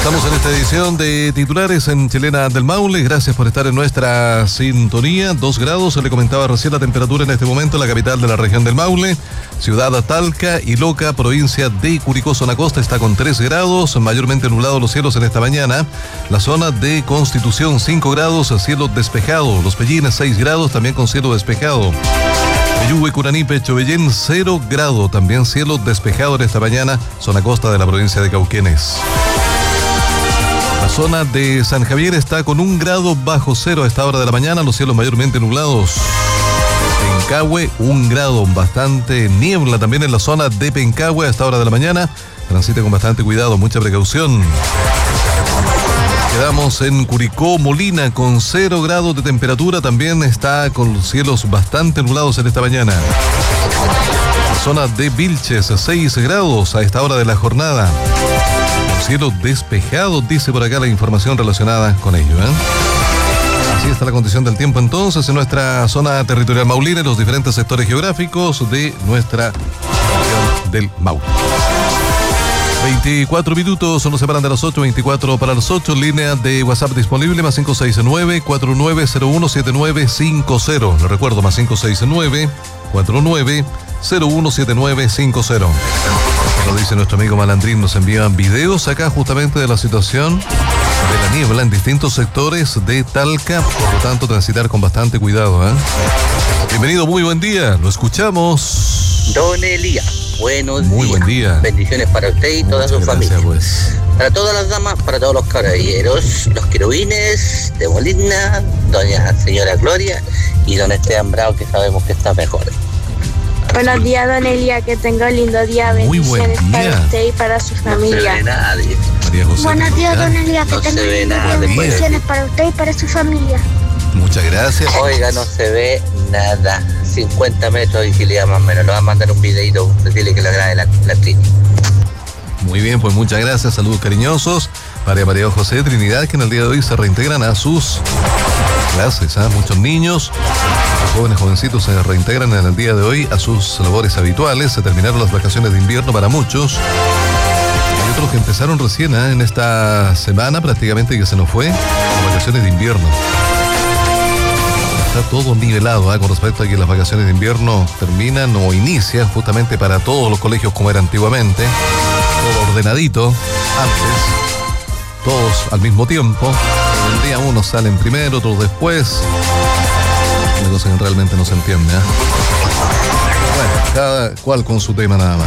Estamos en esta edición de titulares en Chilena del Maule. Gracias por estar en nuestra sintonía. 2 grados, se le comentaba recién la temperatura en este momento en la capital de la región del Maule. Ciudad Talca y Loca, provincia de Curicó, zona costa, está con 3 grados, mayormente nublados los cielos en esta mañana. La zona de Constitución, 5 grados, cielo despejado. Los Pellines, 6 grados, también con cielo despejado. Peyúgue, Curanipe, Chobellén, 0 grado, también cielo despejado en esta mañana, zona costa de la provincia de Cauquenes. La zona de San Javier está con 1 grado bajo cero a esta hora de la mañana, los cielos mayormente nublados. Pencahue, 1 grado, bastante niebla también en la zona de Pencahue a esta hora de la mañana. Transite con bastante cuidado, mucha precaución. Quedamos en Curicó, Molina, con 0 grados de temperatura, también está con los cielos bastante nublados en esta mañana. Zona de Vilches, 6 grados a esta hora de la jornada. Cielo despejado, dice por acá la información relacionada con ello, Así está la condición del tiempo entonces en nuestra zona territorial maulina, en los diferentes sectores geográficos de nuestra región del Maule. 24 minutos, nos separan de las 8, 24 para las 8, línea de WhatsApp disponible, más 569-4901-7950. Le recuerdo, más 569-4901-7950. Lo dice nuestro amigo Malandrín, nos envían videos acá justamente de la situación de la niebla en distintos sectores de Talca, por lo tanto transitar con bastante cuidado. Bienvenido, muy buen día, lo escuchamos. Don Elías, buenos días. Muy buen día. Bendiciones para usted y toda su familia. Pues. Para todas las damas, para todos los caballeros, los querubines de Molina, doña señora Gloria y don Esteban Bravo, que sabemos que está mejor. Buenos días, don Elia, que tenga un lindo día. Bendiciones para usted y para su familia. No se ve nadie. María José, buenos días, don Elia, que no tenga se un ve lindo nada. día. Bendiciones para usted y para su familia. Muchas gracias. Oiga, no se ve nada. 50 metros y si le da más o menos. Le va a mandar un videito, decirle que le agrade la clínica. Muy bien, pues muchas gracias, saludos cariñosos para María José Trinidad, que en el día de hoy se reintegran a sus clases. Muchos niños, jóvenes, jovencitos se reintegran en el día de hoy a sus labores habituales. Se terminaron las vacaciones de invierno para muchos. Hay otros que empezaron recién en esta semana prácticamente que se nos fue las vacaciones de invierno. Está todo nivelado con respecto a que las vacaciones de invierno terminan o inician justamente para todos los colegios como era antiguamente. Todo ordenadito, antes, todos al mismo tiempo. El día unos salen primero, otros después. Una cosa que realmente no se entiende. Bueno, cada cual con su tema nada más.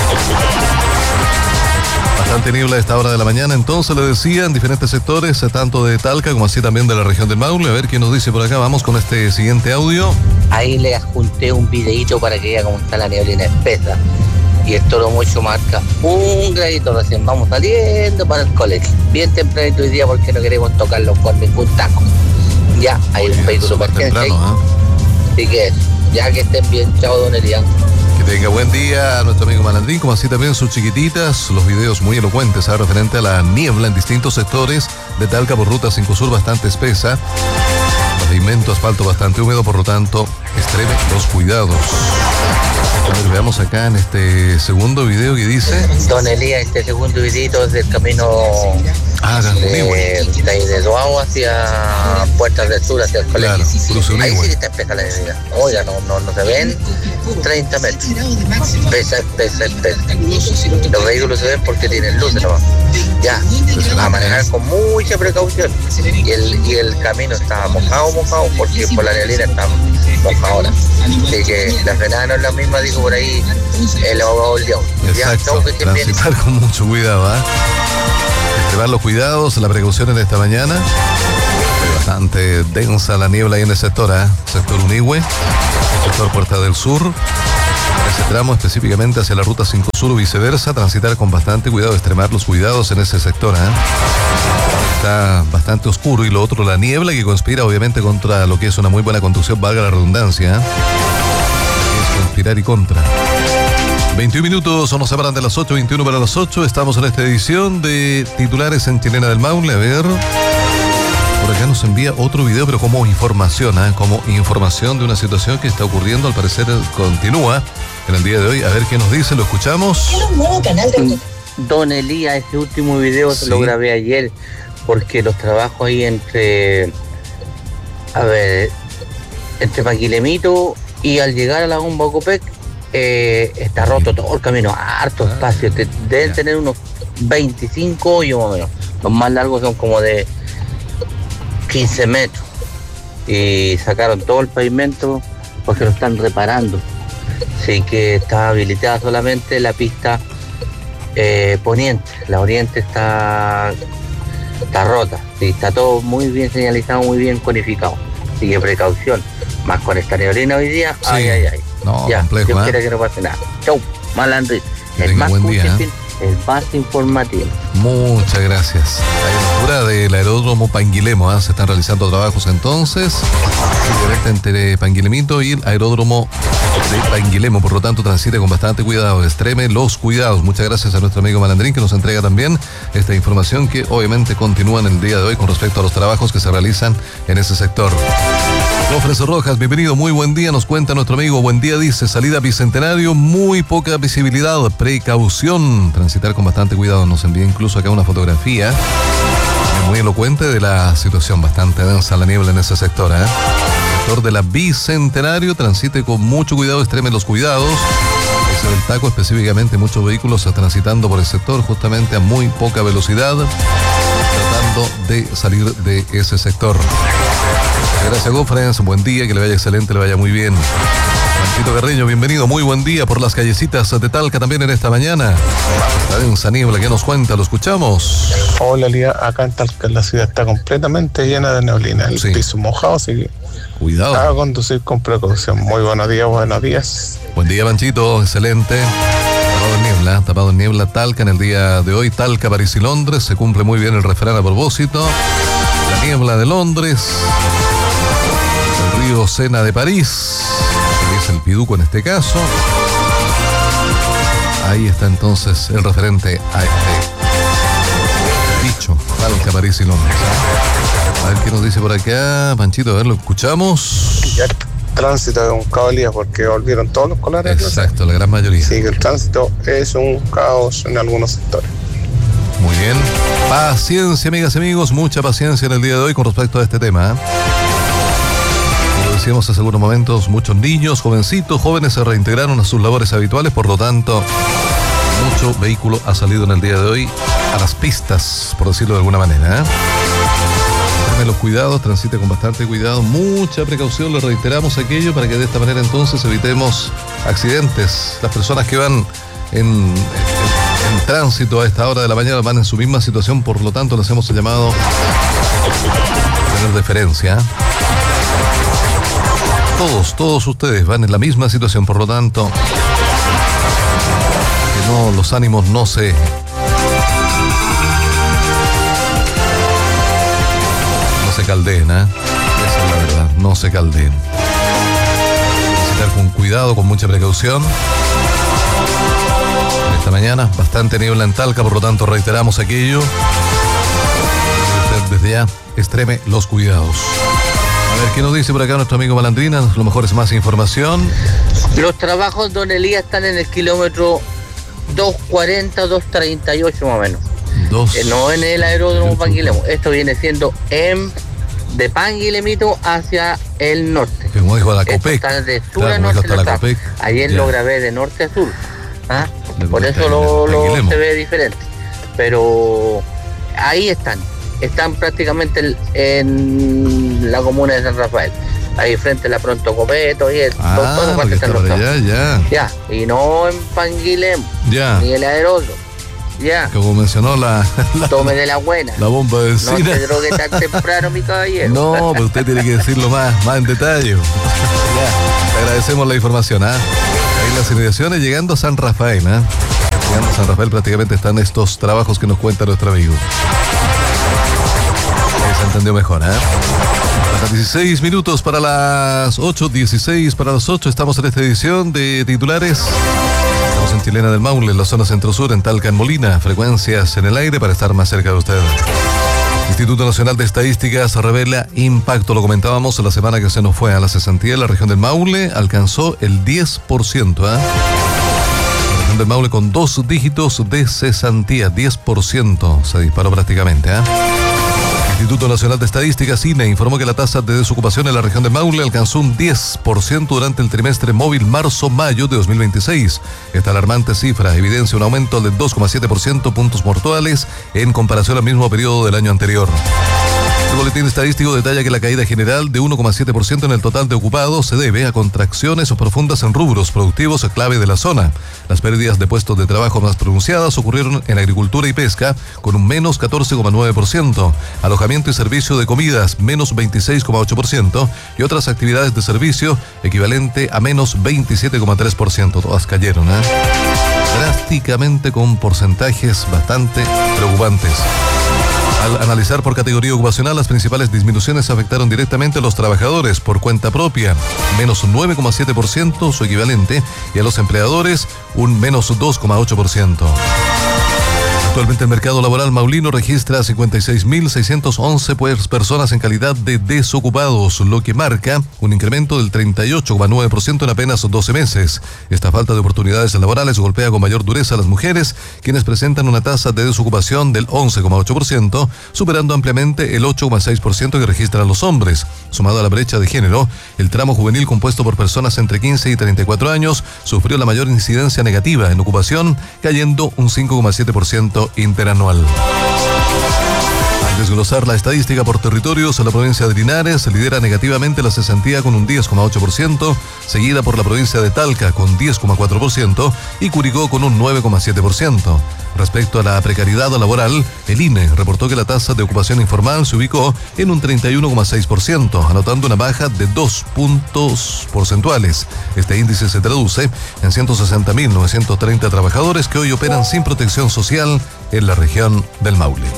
Bastante niebla a esta hora de la mañana, entonces le decía, en diferentes sectores, tanto de Talca como así también de la región del Maule. A ver quién nos dice por acá. Vamos con este siguiente audio. Ahí le adjunté un videito para que vea cómo está la neblina espesa. Y el Toro Mocho marca 1 gradito recién. Vamos saliendo para el colegio. Bien tempranito hoy día porque no queremos tocarlo con ningún taco. Ya, hay un vehículo para temprano, Así que ya que estén bien. Chao, don Elian. Que tenga buen día a nuestro amigo Malandrín, como así también sus chiquititas. Los videos muy elocuentes referente a la niebla en distintos sectores de Talca por ruta 5 Sur bastante espesa. Pavimento, asfalto bastante húmedo, por lo tanto, extreme los cuidados. A ver, veamos acá en este segundo video que dice. Don Elías, este segundo videito es del camino de Doao hacia Puertas del Sur, hacia el colegio. Claro, ahí sí que está espesa la neblina. Oiga, no se ven 30 metros. Pesa. Los vehículos se ven porque tienen luz nomás. Ya, a manejar con mucha precaución. Y el camino está mojado, porque por la neblina está mojado ahora. Así que la frenada no es la misma, dijo por ahí el abogado del diablo. Exacto, transitar con mucho cuidado, extremar los cuidados, la precaución en esta mañana. Bastante densa la niebla ahí en el sector, sector Unihue, sector Puerta del Sur. Ese tramo específicamente hacia la ruta 5 Sur o viceversa, transitar con bastante cuidado, extremar los cuidados en ese sector. Está bastante oscuro y lo otro, la niebla que conspira obviamente contra lo que es una muy buena conducción, valga la redundancia. Es conspirar y contra. 21 minutos, nos separan de las 8, 21 para las 8. Estamos en esta edición de titulares en Chilena del Maule. A ver, por acá nos envía otro video, pero como información, como información de una situación que está ocurriendo, al parecer continúa en el día de hoy. A ver qué nos dice, lo escuchamos. En un nuevo canal de... don Elías, ese último video Sí. lo grabé ayer, porque los trabajos ahí entre Panguilemito y al llegar a la Bomba Copec, está roto todo el camino, harto espacio, deben tener unos 25 hoyos más o menos. Los más largos son como de 15 metros. Y sacaron todo el pavimento porque lo están reparando. Así que está habilitada solamente la pista poniente. La oriente está rota. Sí, está todo muy bien señalizado, muy bien codificado. Así que precaución. Más con esta neblina hoy día. Sí. Ay. No, Ya, complejo, Dios ¿eh? quiera que no pase nada. Chau, Malandrín. Que El tenga más buen día, Puchepín, el más informativo. Muchas gracias. A la altura del aeródromo Panguilemo, se están realizando trabajos entonces. Directa entre Panguilemito y el aeródromo de Panguilemo. Por lo tanto, transite con bastante cuidado. Extreme los cuidados. Muchas gracias a nuestro amigo Malandrín, que nos entrega también esta información que obviamente continúa en el día de hoy con respecto a los trabajos que se realizan en ese sector. Lofres Rojas, bienvenido, muy buen día, nos cuenta nuestro amigo. Buen día, dice, salida Bicentenario, muy poca visibilidad, precaución, transitar con bastante cuidado. Nos envía incluso acá una fotografía muy elocuente de la situación, bastante densa la niebla en ese sector, ¿eh? Sector de la Bicentenario, transite con mucho cuidado, extreme los cuidados. Ese del Taco, específicamente muchos vehículos transitando por el sector justamente a muy poca velocidad, tratando de salir de ese sector. Gracias, Gofres, buen día, que le vaya excelente, le vaya muy bien. Panchito Carreño, bienvenido, muy buen día por las callecitas de Talca también en esta mañana. Esta densa niebla, ¿qué nos cuenta? ¿Lo escuchamos? Hola, Lía, acá en Talca la ciudad está completamente llena de neblina, el Sí. piso mojado, así que Cuidado. a conducir con precaución. Muy buenos días, buenos días. Buen día, Panchito, excelente. Tapado en niebla, Talca en el día de hoy. Talca, París y Londres, se cumple muy bien el refrán a propósito. La niebla de Londres, el río Sena de París, que es el Piduco en este caso. Ahí está entonces el referente a este dicho, Talca, París y Londres. A ver qué nos dice por acá, Panchito, a ver, lo escuchamos. Ya el tránsito es un caos, Lía, porque volvieron todos los colores. Exacto, la gran mayoría. Sí, que el tránsito es un caos en algunos sectores. Muy bien. Paciencia, amigas y amigos, mucha paciencia en el día de hoy con respecto a este tema. Como decíamos hace algunos momentos, muchos niños, jovencitos, jóvenes se reintegraron a sus labores habituales, por lo tanto, mucho vehículo ha salido en el día de hoy a las pistas, por decirlo de alguna manera. Los cuidados, transite con bastante cuidado, mucha precaución, le reiteramos aquello para que de esta manera entonces evitemos accidentes. Las personas que van en tránsito a esta hora de la mañana van en su misma situación, por lo tanto les hemos llamado a tener deferencia. Todos ustedes van en la misma situación, por lo tanto que no, los ánimos no se caldeen, esa es la verdad, no se caldeen. Visitar con cuidado, con mucha precaución. Esta mañana, bastante niebla en Talca, por lo tanto reiteramos aquello. Usted desde ya extreme los cuidados. A ver, ¿qué nos dice por acá nuestro amigo Malandrina? Lo mejor es más información. Los trabajos, don Elías, están en el kilómetro 240, 238 más o menos. No en el aeródromo Panguilemo. Esto viene siendo de Panguilemito hacia el norte. Como dijo la Copec. Está de sur a norte. Ayer lo grabé de norte a sur. ¿Ah? Por eso se ve diferente. Pero ahí están. Están prácticamente en la comuna de San Rafael. Ahí frente a la Pronto Copeto y todas partes están los ya. Y no en Panguilemo. Ni el aeródromo. Ya. Como mencionó tome de la buena. La bomba de benzina. No se drogue tan temprano, mi caballero. No, pero usted tiene que decirlo más en detalle. Ya. Le agradecemos la información, Ahí las inmediaciones llegando a San Rafael, Llegando a San Rafael prácticamente están estos trabajos que nos cuenta nuestro amigo. Ahí se entendió mejor, 16 minutos para las 8, 16 para las 8. Estamos en esta edición de titulares. Estamos en Chilena del Maule, en la zona centro-sur, en Talca, en Molina. Frecuencias en el aire para estar más cerca de usted. Instituto Nacional de Estadísticas revela impacto. Lo comentábamos la semana que se nos fue a la cesantía. La región del Maule alcanzó el 10%. La región región del Maule con 2 dígitos de cesantía, 10%. Se disparó prácticamente, ¿eh? El Instituto Nacional de Estadística, INE, informó que la tasa de desocupación en la región de Maule alcanzó un 10% durante el trimestre móvil marzo-mayo de 2026. Esta alarmante cifra evidencia un aumento de 2,7% puntos porcentuales en comparación al mismo periodo del año anterior. El boletín estadístico detalla que la caída general de 1,7% en el total de ocupados se debe a contracciones profundas en rubros productivos clave de la zona. Las pérdidas de puestos de trabajo más pronunciadas ocurrieron en agricultura y pesca, con un menos 14,9%, alojamiento y servicio de comidas, menos 26,8%, y otras actividades de servicio, equivalente a menos 27,3%. Todas cayeron, drásticamente, con porcentajes bastante preocupantes. Al analizar por categoría ocupacional, las principales disminuciones afectaron directamente a los trabajadores por cuenta propia, menos 9,7%, su equivalente, y a los empleadores, un menos 2,8%. Actualmente el mercado laboral maulino registra 56.611 personas en calidad de desocupados, lo que marca un incremento del 38,9% en apenas 12 meses. Esta falta de oportunidades laborales golpea con mayor dureza a las mujeres, quienes presentan una tasa de desocupación del 11,8%, superando ampliamente el 8,6% que registran los hombres. Sumado a la brecha de género, el tramo juvenil compuesto por personas entre 15 y 34 años sufrió la mayor incidencia negativa en ocupación, cayendo un 5,7% interanual. Al desglosar la estadística por territorios, la provincia de Linares lidera negativamente la cesantía con un 10,8%, seguida por la provincia de Talca con 10,4% y Curicó con un 9,7%. Respecto a la precariedad laboral, el INE reportó que la tasa de ocupación informal se ubicó en un 31,6%, anotando una baja de 2 puntos porcentuales. Este índice se traduce en 160.930 trabajadores que hoy operan sin protección social en la región del Maule.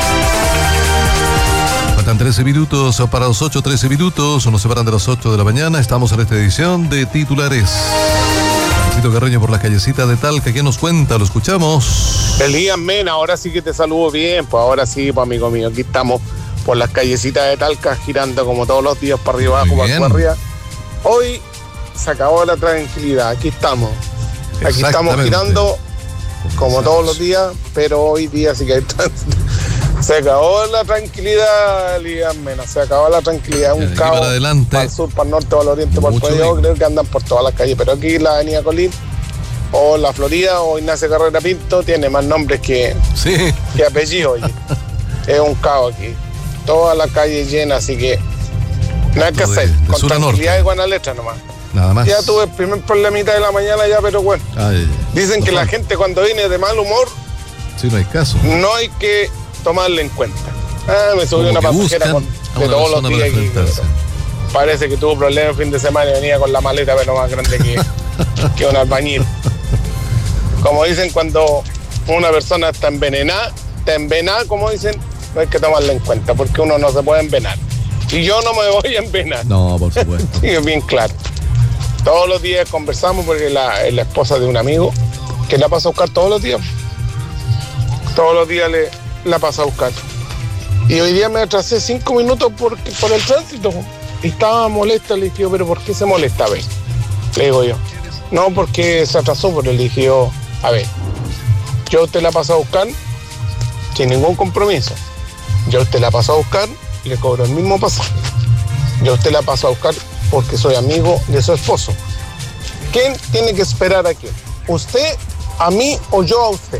Faltan 13 minutos para los 8, 13 minutos, nos separan de las 8 de la mañana. Estamos en esta edición de Titulares. Tito Carreño por la callecita de Talca, ¿qué nos cuenta? Lo escuchamos. Elías Mena, ahora sí que te saludo bien, pues ahora sí, pues amigo mío, aquí estamos por las callecitas de Talca, girando como todos los días para arriba, abajo, para arriba. Hoy se acabó la tranquilidad, aquí estamos girando como todos los días, pero hoy día sí que hay tránsito. Se acabó la tranquilidad, Elías Mena, se acabó la tranquilidad. Un caos para el sur, para el norte, para el oriente, para el pueblo. Creo que andan por todas las calles, pero aquí la avenida Colín, o la Florida, o Ignacio Carrera Pinto, tiene más nombres que apellidos. Es un caos aquí. Toda la calle llena, así que nada que hacer. Con tranquilidad y buena letra nomás. Nada más. Ya tuve el primer problemita de la mañana ya, pero bueno. Dicen que la gente cuando viene de mal humor, sí, no hay caso. No hay que tomarle en cuenta. Me subió una pasajera de todos los días aquí. Parece que tuvo problemas el fin de semana y venía con la maleta, pero más grande que un albañil. Como dicen, cuando una persona está envenenada, como dicen, no hay que tomarle en cuenta, porque uno no se puede envenenar. Y yo no me voy a envenenar. No, por supuesto. Sí, es bien claro. Todos los días conversamos porque es la esposa de un amigo que la pasa a buscar todos los días. Todos los días la pasa a buscar. Y hoy día me atrasé 5 minutos por el tránsito. Y estaba molesta, le dije, pero ¿por qué se molesta? A ver, le digo yo. No, porque se atrasó, pero le dije yo, a ver, yo a usted la paso a buscar sin ningún compromiso. Yo a usted la paso a buscar y le cobro el mismo pasaje. Yo a usted la paso a buscar porque soy amigo de su esposo. ¿Quién tiene que esperar a quién? ¿Usted a mí o yo a usted?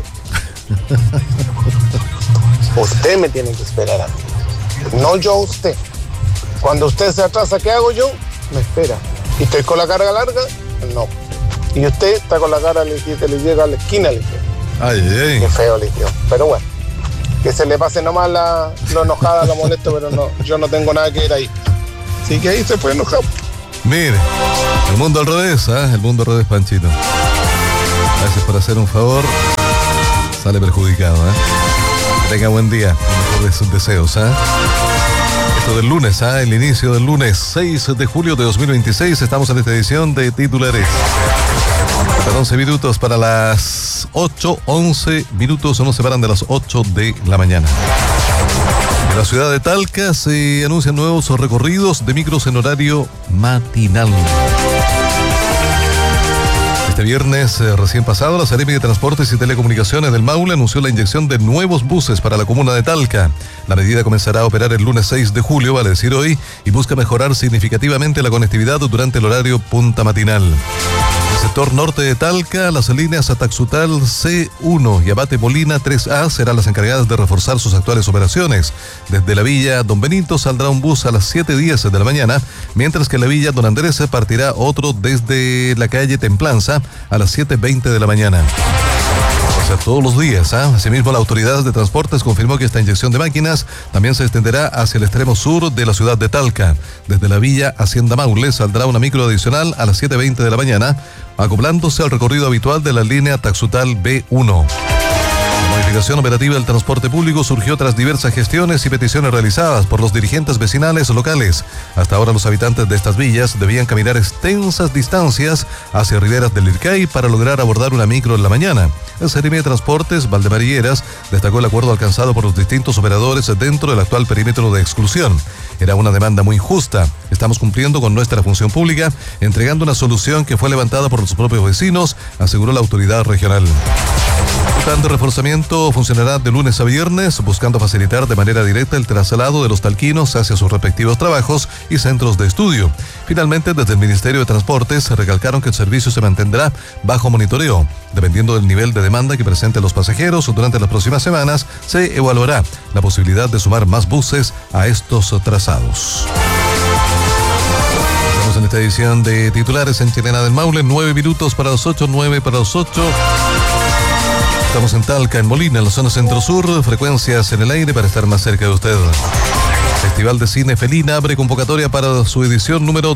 Usted me tiene que esperar a mí, no yo a usted. Cuando usted se atrasa, ¿qué hago yo? Me espera. ¿Y estoy con la carga larga? No. Y usted está con la cara que le llega a la esquina, le dije. Ay. Qué feo, le dije. Pero bueno, que se le pase nomás lo enojada, lo molesto, pero no, yo no tengo nada que ver ahí. Así que ahí se puede enojar. Mire, el mundo al revés, el mundo al revés, Panchito. Gracias por hacer un favor. Sale perjudicado, Que tenga buen día, el mejor de sus deseos, Esto del lunes, el inicio del lunes 6 de julio de 2026. Estamos en esta edición de Titulares. 11 minutos para las 8, 11 minutos nos separan de las 8 de la mañana. En la ciudad de Talca se anuncian nuevos recorridos de micros en horario matinal. Este viernes recién pasado, la Seremi de Transportes y Telecomunicaciones del Maule anunció la inyección de nuevos buses para la comuna de Talca. La medida comenzará a operar el lunes 6 de julio, vale decir hoy, y busca mejorar significativamente la conectividad durante el horario punta matinal. En el sector norte de Talca, las líneas Ataxutal C1 y Abate Molina 3A serán las encargadas de reforzar sus actuales operaciones. Desde la villa Don Benito saldrá un bus a las 7:10 de la mañana, mientras que en la villa Don Andrés partirá otro desde la calle Templanza a las 7:20 de la mañana. O sea, todos los días. Asimismo, la autoridad de transportes confirmó que esta inyección de máquinas también se extenderá hacia el extremo sur de la ciudad de Talca. Desde la villa Hacienda Maule saldrá una micro adicional a las 7:20 de la mañana, acoplándose al recorrido habitual de la línea Taxutal B1. La modificación operativa del transporte público surgió tras diversas gestiones y peticiones realizadas por los dirigentes vecinales locales. Hasta ahora los habitantes de estas villas debían caminar extensas distancias hacia riberas del Ircay para lograr abordar una micro en la mañana. El Seremi de Transportes, Valdemar Higueras, destacó el acuerdo alcanzado por los distintos operadores dentro del actual perímetro de exclusión. Era una demanda muy justa. Estamos cumpliendo con nuestra función pública, entregando una solución que fue levantada por los propios vecinos, aseguró la autoridad regional. El plan de reforzamiento funcionará de lunes a viernes, buscando facilitar de manera directa el traslado de los talquinos hacia sus respectivos trabajos y centros de estudio. Finalmente, desde el Ministerio de Transportes recalcaron que el servicio se mantendrá bajo monitoreo. Dependiendo del nivel de demanda que presenten los pasajeros durante las próximas semanas, se evaluará la posibilidad de sumar más buses a estos trazados. Estamos en esta edición de titulares en Chilena del Maule, 9 minutos para las 8, 9 para las 8. Estamos en Talca, en Molina, en la zona centro-sur, frecuencias en el aire para estar más cerca de usted. Festival de Cine Felina abre convocatoria para su edición número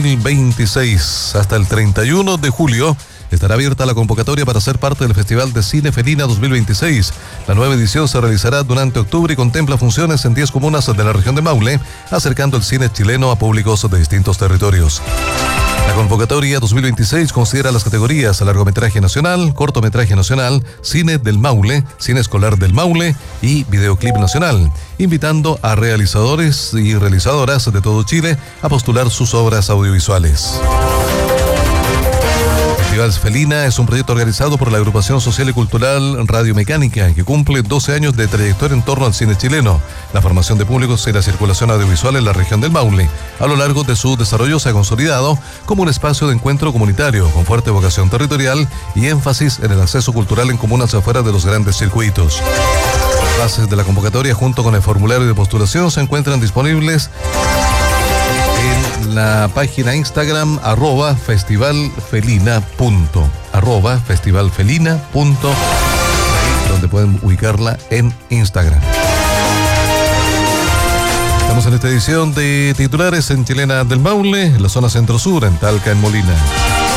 2026. Hasta el 31 de julio estará abierta la convocatoria para ser parte del Festival de Cine Felina 2026. La nueva edición se realizará durante octubre y contempla funciones en 10 comunas de la región de Maule, acercando el cine chileno a públicos de distintos territorios. La convocatoria 2026 considera las categorías largometraje nacional, cortometraje nacional, cine del Maule, cine escolar del Maule y videoclip nacional, invitando a realizadores y realizadoras de todo Chile a postular sus obras audiovisuales. Festival Felina es un proyecto organizado por la agrupación social y cultural Radio Mecánica, que cumple 12 años de trayectoria en torno al cine chileno, la formación de públicos y la circulación audiovisual en la región del Maule. A lo largo de su desarrollo se ha consolidado como un espacio de encuentro comunitario con fuerte vocación territorial y énfasis en el acceso cultural en comunas afuera de los grandes circuitos. Las bases de la convocatoria junto con el formulario de postulación se encuentran disponibles en la página Instagram @festivalfelina. @festivalfelina. Donde pueden ubicarla en Instagram. Estamos en esta edición de titulares en Chilena del Maule, en la zona centro-sur, en Talca, en Molina.